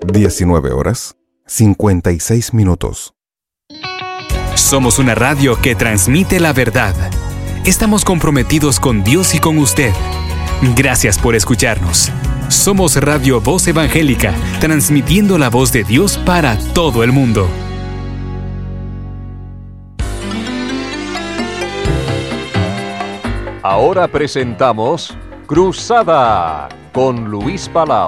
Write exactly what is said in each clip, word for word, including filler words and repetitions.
diecinueve horas, cincuenta y seis minutos. Somos una radio que transmite la verdad. Estamos comprometidos con Dios y con usted. Gracias por escucharnos. Somos Radio Voz Evangélica, transmitiendo la voz de Dios para todo el mundo. Ahora presentamos Cruzada con Luis Palau.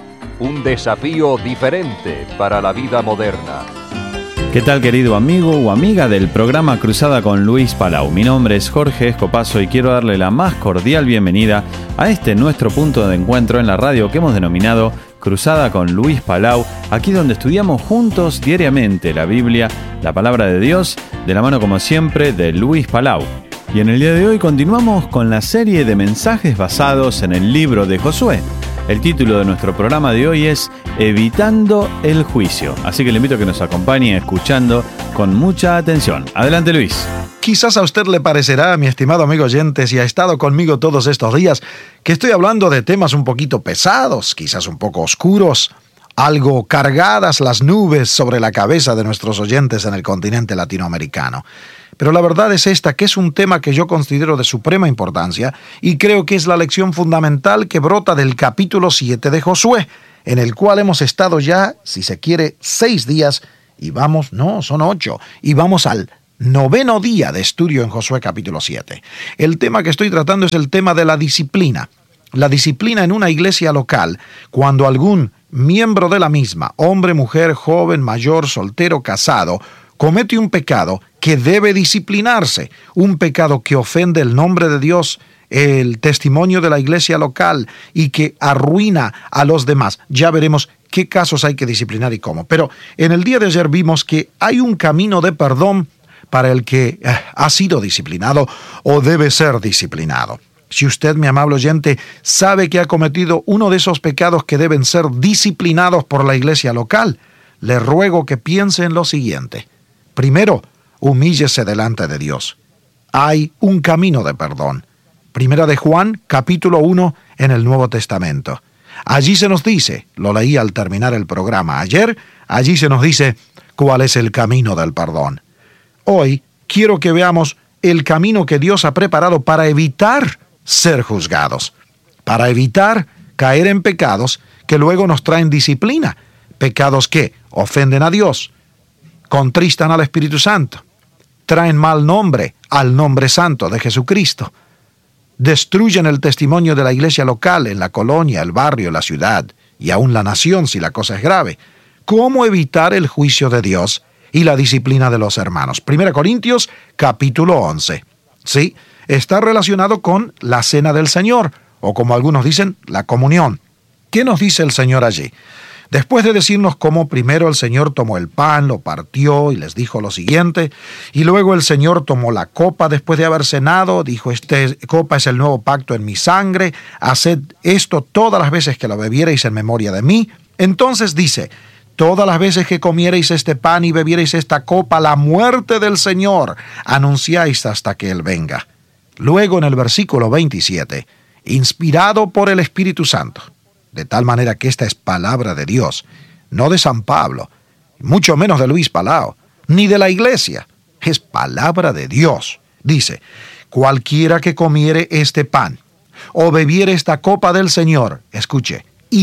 Un desafío diferente para la vida moderna. ¿Qué tal, querido amigo o amiga del programa Cruzada con Luis Palau? Mi nombre es Jorge Escopazo y quiero darle la más cordial bienvenida a este nuestro punto de encuentro en la radio que hemos denominado Cruzada con Luis Palau, aquí donde estudiamos juntos diariamente la Biblia, la Palabra de Dios, de la mano como siempre de Luis Palau. Y en el día de hoy continuamos con la serie de mensajes basados en el libro de Josué. El título de nuestro programa de hoy es Evitando el Juicio. Así que le invito a que nos acompañe escuchando con mucha atención. Adelante, Luis. Quizás a usted le parecerá, mi estimado amigo oyente, si ha estado conmigo todos estos días, que estoy hablando de temas un poquito pesados, quizás un poco oscuros, algo cargadas las nubes sobre la cabeza de nuestros oyentes en el continente latinoamericano. Pero la verdad es esta, que es un tema que yo considero de suprema importancia y creo que es la lección fundamental que brota del capítulo siete de Josué, en el cual hemos estado ya, si se quiere, seis días y vamos, no, son ocho, y vamos al noveno día de estudio en Josué capítulo siete. El tema que estoy tratando es el tema de la disciplina. La disciplina en una iglesia local, cuando algún miembro de la misma, hombre, mujer, joven, mayor, soltero, casado, comete un pecado que debe disciplinarse, un pecado que ofende el nombre de Dios, el testimonio de la iglesia local y que arruina a los demás. Ya veremos qué casos hay que disciplinar y cómo. Pero en el día de ayer vimos que hay un camino de perdón para el que eh, ha sido disciplinado o debe ser disciplinado. Si usted, mi amable oyente, sabe que ha cometido uno de esos pecados que deben ser disciplinados por la iglesia local, le ruego que piense en lo siguiente. Primero, humíllese delante de Dios. Hay un camino de perdón. Primera de Juan, capítulo uno, en el Nuevo Testamento. Allí se nos dice, lo leí al terminar el programa ayer, allí se nos dice cuál es el camino del perdón. Hoy quiero que veamos el camino que Dios ha preparado para evitar ser juzgados, para evitar caer en pecados que luego nos traen disciplina, pecados que ofenden a Dios, contristan al Espíritu Santo, traen mal nombre al nombre santo de Jesucristo, destruyen el testimonio de la iglesia local en la colonia, el barrio, la ciudad y aún la nación si la cosa es grave. ¿Cómo evitar el juicio de Dios y la disciplina de los hermanos? Primera Corintios, capítulo once. Sí, está relacionado con la cena del Señor, o como algunos dicen, la comunión. ¿Qué nos dice el Señor allí? Después de decirnos cómo primero el Señor tomó el pan, lo partió y les dijo lo siguiente, y luego el Señor tomó la copa después de haber cenado, dijo, esta copa es el nuevo pacto en mi sangre, haced esto todas las veces que lo bebiereis en memoria de mí. Entonces dice, todas las veces que comiereis este pan y bebiereis esta copa, la muerte del Señor anunciáis hasta que Él venga. Luego en el versículo veintisiete, inspirado por el Espíritu Santo, de tal manera que esta es palabra de Dios, no de San Pablo, mucho menos de Luis Palau, ni de la iglesia, es palabra de Dios. Dice, cualquiera que comiere este pan o bebiere esta copa del Señor, escuche,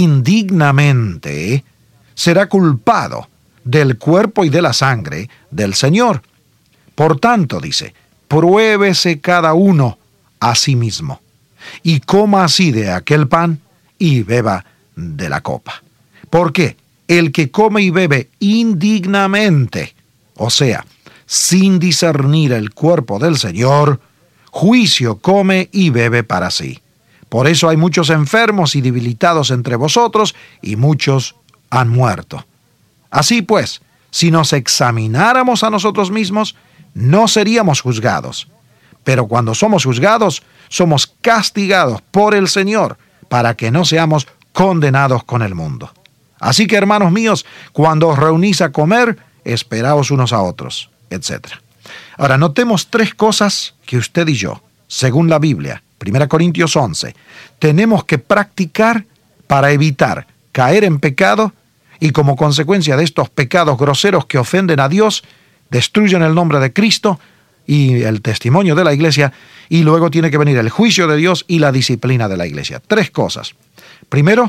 indignamente, será culpado del cuerpo y de la sangre del Señor. Por tanto, dice, pruébese cada uno a sí mismo, y coma así de aquel pan, y beba de la copa. ¿Por qué? El que come y bebe indignamente, o sea, sin discernir el cuerpo del Señor, juicio come y bebe para sí. Por eso hay muchos enfermos y debilitados entre vosotros, y muchos han muerto. Así pues, si nos examináramos a nosotros mismos, no seríamos juzgados. Pero cuando somos juzgados, somos castigados por el Señor, para que no seamos condenados con el mundo. Así que, hermanos míos, cuando os reunís a comer, esperaos unos a otros, etcétera. Ahora, notemos tres cosas que usted y yo, según la Biblia, Primera Corintios once, tenemos que practicar para evitar caer en pecado y como consecuencia de estos pecados groseros que ofenden a Dios, destruyen el nombre de Cristo y el testimonio de la iglesia, y luego tiene que venir el juicio de Dios y la disciplina de la iglesia. Tres cosas. Primero,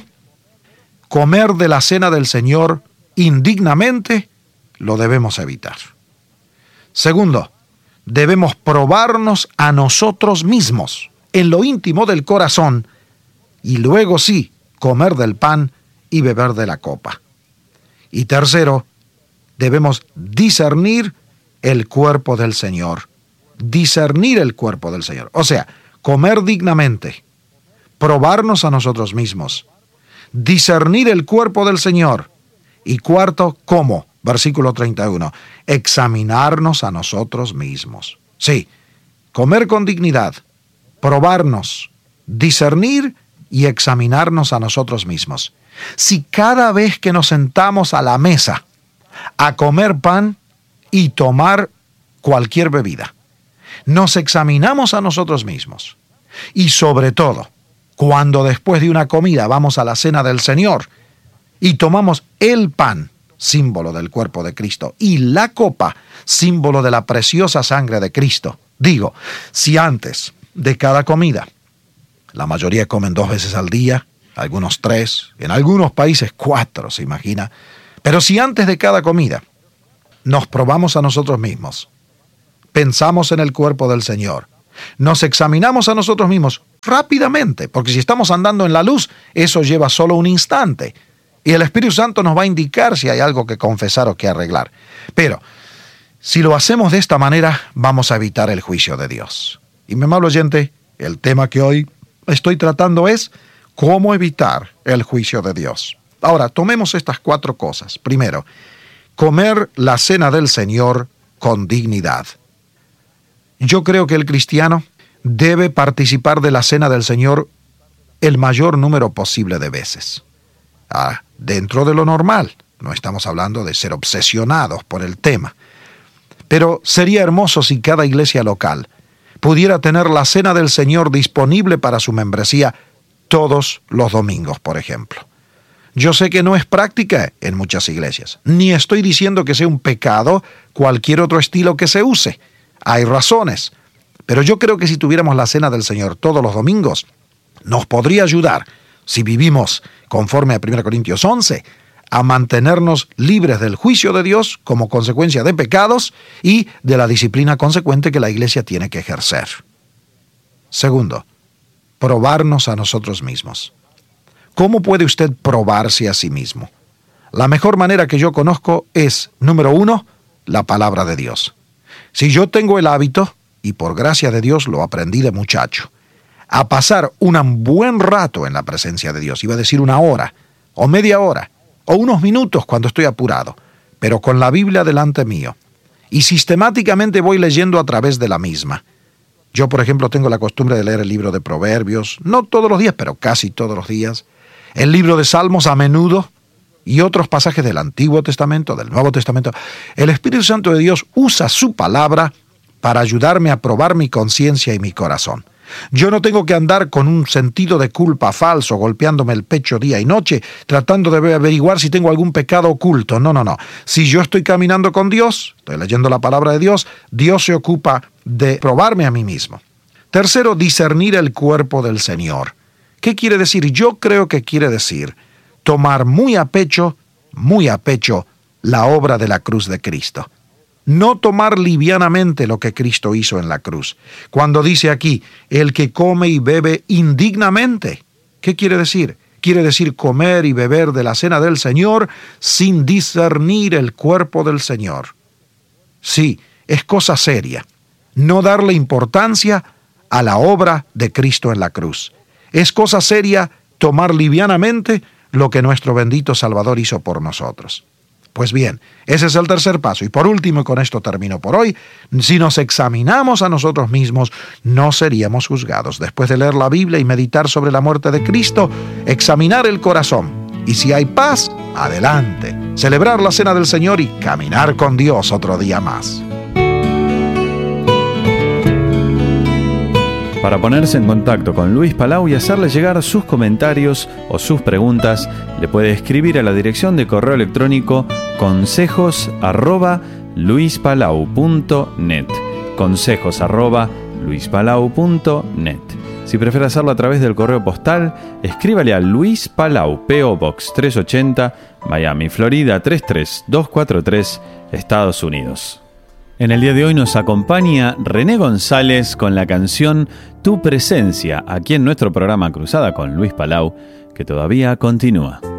comer de la cena del Señor indignamente lo debemos evitar. Segundo, debemos probarnos a nosotros mismos en lo íntimo del corazón y luego sí comer del pan y beber de la copa. Y tercero, debemos discernir el cuerpo del Señor. Discernir el cuerpo del Señor. O sea, comer dignamente, probarnos a nosotros mismos, discernir el cuerpo del Señor. Y cuarto, ¿cómo? Versículo treinta y uno, examinarnos a nosotros mismos. Sí, comer con dignidad, probarnos, discernir y examinarnos a nosotros mismos. Si cada vez que nos sentamos a la mesa a comer pan y tomar cualquier bebida, nos examinamos a nosotros mismos, y sobre todo, cuando después de una comida vamos a la cena del Señor y tomamos el pan, símbolo del cuerpo de Cristo, y la copa, símbolo de la preciosa sangre de Cristo. Digo, si antes de cada comida, la mayoría comen dos veces al día, algunos tres, en algunos países cuatro, se imagina, pero si antes de cada comida nos probamos a nosotros mismos, pensamos en el cuerpo del Señor, nos examinamos a nosotros mismos rápidamente, porque si estamos andando en la luz, eso lleva solo un instante, y el Espíritu Santo nos va a indicar si hay algo que confesar o que arreglar. Pero, si lo hacemos de esta manera, vamos a evitar el juicio de Dios. Y mi amable oyente, el tema que hoy estoy tratando es cómo evitar el juicio de Dios. Ahora, tomemos estas cuatro cosas. Primero, comer la cena del Señor con dignidad. Yo creo que el cristiano debe participar de la cena del Señor el mayor número posible de veces. Ah, dentro de lo normal. No estamos hablando de ser obsesionados por el tema. Pero sería hermoso si cada iglesia local pudiera tener la cena del Señor disponible para su membresía todos los domingos, por ejemplo. Yo sé que no es práctica en muchas iglesias, ni estoy diciendo que sea un pecado cualquier otro estilo que se use. Hay razones, pero yo creo que si tuviéramos la cena del Señor todos los domingos, nos podría ayudar, si vivimos conforme a primera Corintios once, a mantenernos libres del juicio de Dios como consecuencia de pecados y de la disciplina consecuente que la iglesia tiene que ejercer. Segundo, probarnos a nosotros mismos. ¿Cómo puede usted probarse a sí mismo? La mejor manera que yo conozco es, número uno, la palabra de Dios. Si yo tengo el hábito, y por gracia de Dios lo aprendí de muchacho, a pasar un buen rato en la presencia de Dios, iba a decir una hora, o media hora, o unos minutos cuando estoy apurado, pero con la Biblia delante mío, y sistemáticamente voy leyendo a través de la misma. Yo, por ejemplo, tengo la costumbre de leer el libro de Proverbios, no todos los días, pero casi todos los días, el libro de Salmos a menudo, y otros pasajes del Antiguo Testamento, del Nuevo Testamento. El Espíritu Santo de Dios usa su palabra para ayudarme a probar mi conciencia y mi corazón. Yo no tengo que andar con un sentido de culpa falso, golpeándome el pecho día y noche, tratando de averiguar si tengo algún pecado oculto. No, no, no. Si yo estoy caminando con Dios, estoy leyendo la palabra de Dios, Dios se ocupa de probarme a mí mismo. Tercero, discernir el cuerpo del Señor. ¿Qué quiere decir? Yo creo que quiere decir tomar muy a pecho, muy a pecho, la obra de la cruz de Cristo. No tomar livianamente lo que Cristo hizo en la cruz. Cuando dice aquí, el que come y bebe indignamente, ¿qué quiere decir? Quiere decir comer y beber de la cena del Señor sin discernir el cuerpo del Señor. Sí, es cosa seria. No darle importancia a la obra de Cristo en la cruz. Es cosa seria tomar livianamente lo que nuestro bendito Salvador hizo por nosotros. Pues bien, ese es el tercer paso. Y por último, y con esto termino por hoy, si nos examinamos a nosotros mismos, no seríamos juzgados. Después de leer la Biblia y meditar sobre la muerte de Cristo, examinar el corazón. Y si hay paz, adelante. Celebrar la cena del Señor y caminar con Dios otro día más. Para ponerse en contacto con Luis Palau y hacerle llegar sus comentarios o sus preguntas, le puede escribir a la dirección de correo electrónico consejos arroba luispalau punto net. Consejos arroba luispalau punto net. Si prefiere hacerlo a través del correo postal, escríbale a Luis Palau, P O Box trescientos ochenta, Miami, Florida tres tres dos cuatro tres, Estados Unidos. En el día de hoy nos acompaña René González con la canción Tu Presencia, aquí en nuestro programa Cruzada con Luis Palau, que todavía continúa.